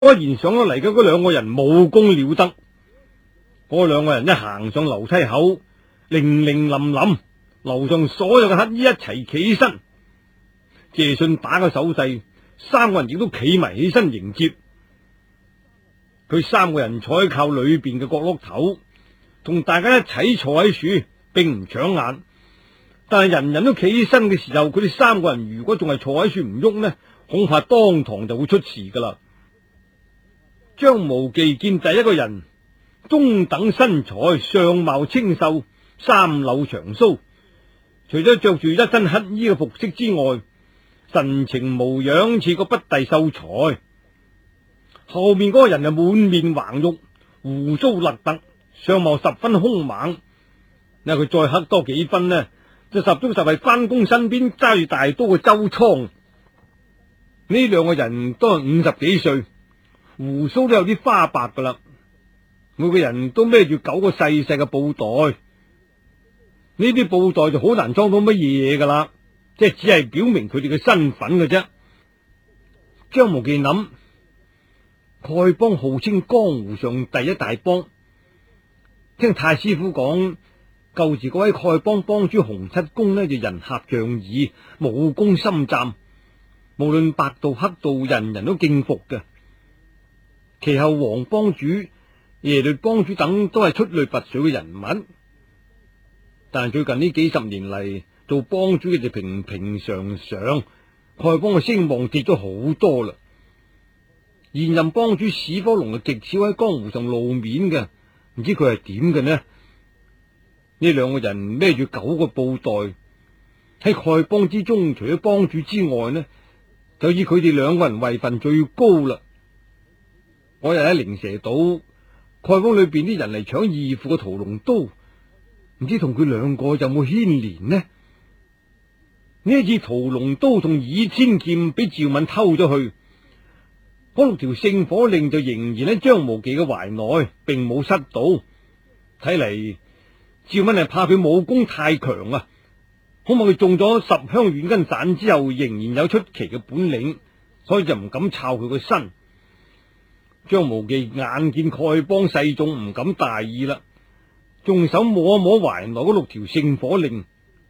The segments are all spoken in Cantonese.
果然上咗嚟嘅嗰兩個人武功了得，嗰兩個人一行上樓梯口，鈴鈴冧冧，樓上所有嘅乞衣一齊企起身。謝遜打個手勢，三個人亦都企埋起身迎接。佢三個人坐喺靠裏邊嘅角落頭，同大家一齊坐喺樹，並唔搶眼。但係人人都企起身嘅時候，佢哋三個人如果仲係坐喺樹唔喐呢，恐怕當堂就會出事噶啦。張無忌見第一個人中等身材，相貌清秀，三縷長鬚，除咗着住一身乞衣嘅服飾之外，神情無樣似個不第秀才。後面嗰個人係滿面橫肉，鬍鬚立突，相貌十分兇猛。因為佢再黑多幾分呢，就十足十係關公身邊揸住大刀嘅周倉。呢兩個人都係50幾歲，鬍鬚都有啲花白噶啦。每個人都孭住9個細細嘅布袋，呢啲布袋就好難裝到乜嘢噶啦，即係只係表明佢哋嘅身份嘅啫。張無忌諗，丐幫號稱江湖上第一大幫，聽太師傅講，舊時嗰位丐幫幫主洪七公呢，就人俠仗義，武功深湛，無論白道黑道，人人都敬服嘅。其後黃幫主、耶律幫主等都係出類拔萃嘅人物，但係最近呢幾十年嚟，做幫主嘅就平平常常，丐幫嘅聲望跌咗好多啦。現任幫主史科龍係極少喺江湖上露面嘅，唔知佢係點嘅呢？呢兩個人孭住9個布袋，喺丐幫之中，除咗幫主之外呢，就以佢哋兩個人位份最高啦。嗰日喺靈蛇島，丐幫裏邊啲人嚟搶義父嘅屠龍刀，唔知同佢兩個有冇牽連呢？呢一次屠龍刀同倚天劍俾趙敏偷咗去，嗰6條聖火令就仍然喺張無忌嘅懷內，並冇失到。睇嚟趙敏係怕佢武功太強啊，恐怕佢中咗10香軟筋散之後，仍然有出奇嘅本領，所以就唔敢抄佢個身。張無忌眼見丐幫勢眾，唔敢大意啦，仲手摸一摸懷內嗰6條聖火令。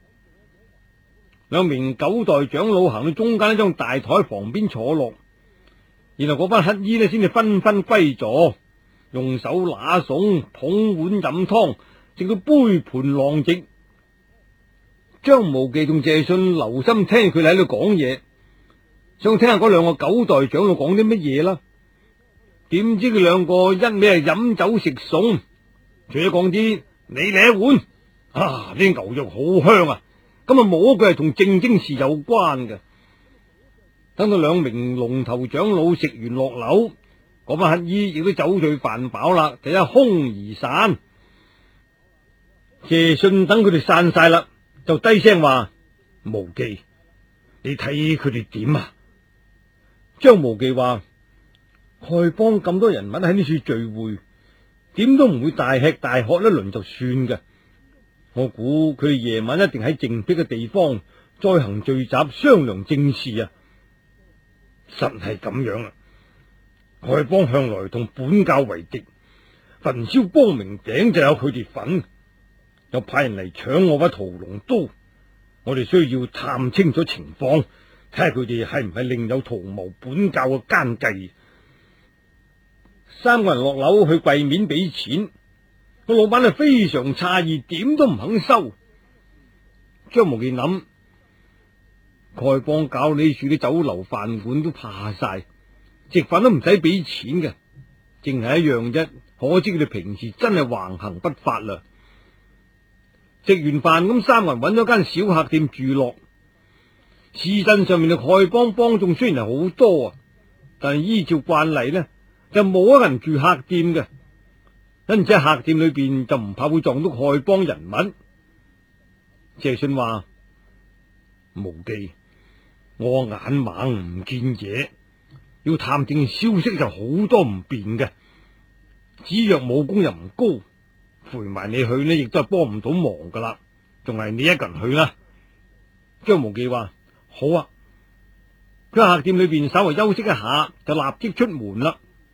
兩名9代長老行到中間一張大台旁邊坐落，然後嗰班乞衣呢先至紛紛歸座，用手拿餸，捧碗飲湯，直到杯盤狼藉。張無忌同謝遜留心聽佢哋喺度講嘢，想聽下嗰兩個9代長老講啲乜嘢啦。點知佢兩個一味係飲酒食餸，除咗講啲你嚟一碗啊，啲牛肉好香啊，咁啊摸佢係同正經事有關嘅。等到兩名龍頭長老食完落樓，嗰班乞衣亦都酒醉飯飽啦，就一哄而散。謝遜等佢哋散晒啦，就低聲話：無忌，你睇佢哋點啊？張無忌話：丐幫咁多人物喺呢處聚會，點都唔會大吃大喝一輪就算嘅。我估佢哋夜晚一定喺靜僻嘅地方再行聚集，商量正事啊！實係咁樣啊！丐幫向來同本教為敵，焚燒光明頂就有佢哋份，又派人嚟搶我把屠龍刀，我哋需要探清楚情況，睇下佢哋係唔係另有圖謀本教嘅奸計。三個人落樓去櫃面俾錢，個老闆係非常詫異，點都唔肯收。張無忌諗，丐幫搞呢處啲酒樓飯館都怕晒，食飯都唔使俾錢嘅，淨係一樣啫。可知佢哋平時真係橫行不法啦。食完飯咁，三個人揾咗間小客店住落。市鎮上面嘅丐幫幫眾雖然係好多啊，但係依照慣例呢，就冇一個人住客店嘅，因此喺客店裏邊就唔怕會撞到丐幫人物。謝遜話：無忌，我眼盲唔見嘢，要探聽消息就好多唔便嘅。子若武功又唔高，陪埋你去呢，亦都係幫唔到忙噶啦，仲係你一個人去啦。張無忌話：好啊。佢喺客店裏邊稍為休息一下，就立即出門啦。